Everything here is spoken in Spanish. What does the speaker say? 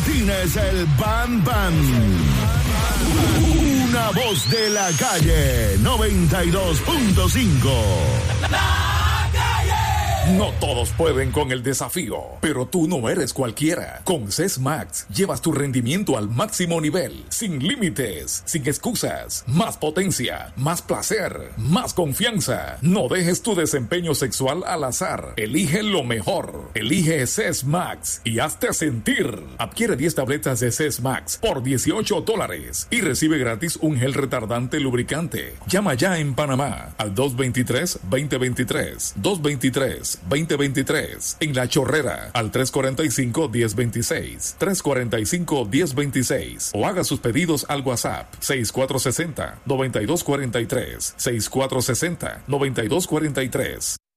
Tienes el Bam Bam. Una voz de la calle 92.5. No todos pueden con el desafío, pero tú no eres cualquiera. Con CES Max llevas tu rendimiento al máximo nivel, sin límites, sin excusas, más potencia, más placer, más confianza. No dejes tu desempeño sexual al azar. Elige lo mejor. Elige CES Max y hazte sentir. Adquiere 10 tabletas de CES Max por $18 y recibe gratis un gel retardante lubricante. Llama ya en Panamá al 223-2023, 223-2023, en La Chorrera al 345-1026, 345-1026 o haga sus pedidos al WhatsApp 6460-9243, 6460-9243.